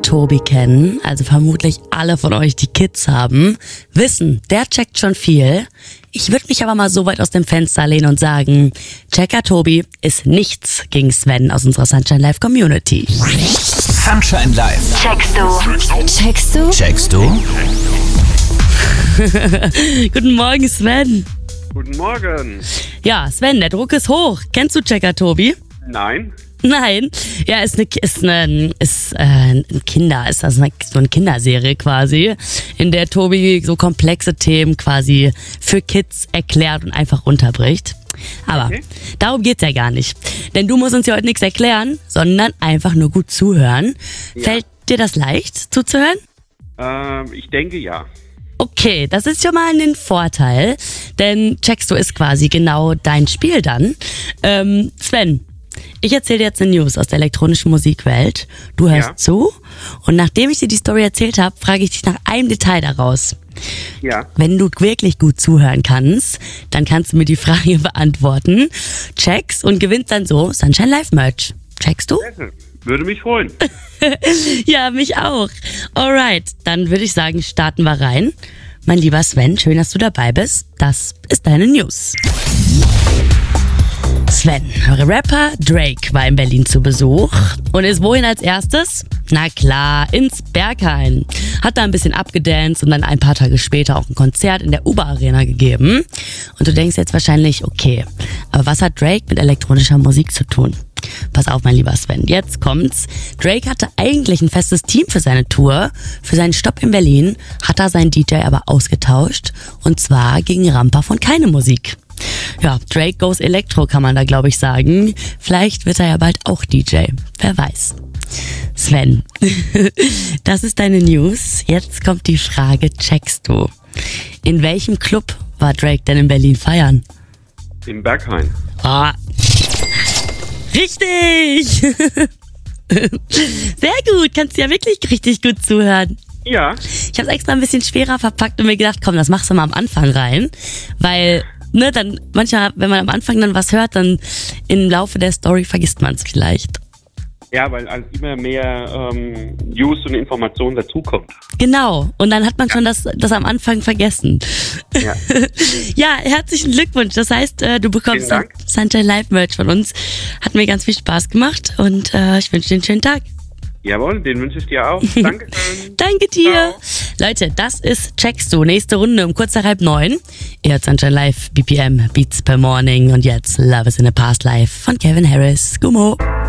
Tobi kennen, also vermutlich alle von euch, die Kids haben, wissen, der checkt schon viel. Ich würde mich aber mal so weit aus dem Fenster lehnen und sagen, Checker Tobi ist nichts gegen Sven aus unserer Sunshine Live Community. Sunshine Live. Checkst du? Checkst du? Checkst du? Guten Morgen, Sven. Guten Morgen. Ja, Sven, der Druck ist hoch. Kennst du Checker Tobi? Nein. Nein, ja, ist eine Kinderserie quasi, in der Tobi so komplexe Themen quasi für Kids erklärt und einfach runterbricht. Aber darum geht's ja gar nicht. Denn du musst uns ja heute nichts erklären, sondern einfach nur gut zuhören. Ja. Fällt dir das leicht, zuzuhören? Ich denke ja. Okay, das ist schon mal ein Vorteil, denn Checkst du ist quasi genau dein Spiel dann. Sven, ich erzähle dir jetzt eine News aus der elektronischen Musikwelt. Du hörst zu und nachdem ich dir die Story erzählt habe, frage ich dich nach einem Detail daraus. Ja. Wenn du wirklich gut zuhören kannst, dann kannst du mir die Frage beantworten, checkst und gewinnst dann so Sunshine Live Merch. Checkst du? Würde mich freuen. Ja, mich auch. Alright, dann würde ich sagen, starten wir rein. Mein lieber Sven, schön, dass du dabei bist. Das ist deine News. Sven, Rapper Drake war in Berlin zu Besuch und ist wohin als erstes? Na klar, ins Berghain. Hat da ein bisschen abgedanced und dann ein paar Tage später auch ein Konzert in der Uber-Arena gegeben. Und du denkst jetzt wahrscheinlich, okay, aber was hat Drake mit elektronischer Musik zu tun? Pass auf, mein lieber Sven, jetzt kommt's. Drake hatte eigentlich ein festes Team für seine Tour. Für seinen Stopp in Berlin hat er seinen DJ aber ausgetauscht. Und zwar gegen Rampa von Keine Musik. Ja, Drake goes Elektro, kann man da glaube ich sagen. Vielleicht wird er ja bald auch DJ. Wer weiß. Sven, das ist deine News. Jetzt kommt die Frage, checkst du? In welchem Club war Drake denn in Berlin feiern? Im Berghain. Ah, richtig! Sehr gut, kannst ja wirklich richtig gut zuhören. Ja. Ich habe es extra ein bisschen schwerer verpackt und mir gedacht, komm, das machst du mal am Anfang rein, weil dann manchmal, wenn man am Anfang dann was hört, dann im Laufe der Story vergisst man es vielleicht. Ja, weil immer mehr News und Informationen dazukommt. Genau, und dann hat man schon das am Anfang vergessen. Ja. Ja, herzlichen Glückwunsch. Das heißt, du bekommst Sunshine Live Merch von uns. Hat mir ganz viel Spaß gemacht und ich wünsche dir einen schönen Tag. Jawohl, den wünsche ich dir auch. Dankeschön. Danke dir. Ciao. Leute, das ist Checkst du. Nächste Runde um kurz nach 8:30. Ihr hört Sunshine Live, BPM, Beats per Morning und jetzt Love is in a Past Life von Kevin Harris. Gummo.